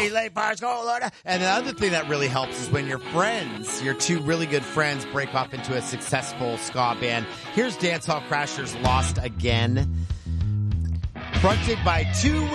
Hey, late bars, go, Lord. And the other thing that really helps is when your friends, your two really good friends, break off into a successful ska band. Here's Dancehall Crashers, Lost Again. Fronted by two